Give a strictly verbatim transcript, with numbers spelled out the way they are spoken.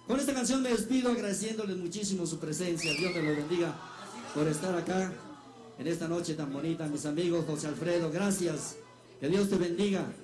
Con esta canción me despido agradeciéndoles muchísimo su presencia. Dios me lo bendiga por estar acá en esta noche tan bonita. Mis amigos, José Alfredo, gracias. Que Dios te bendiga.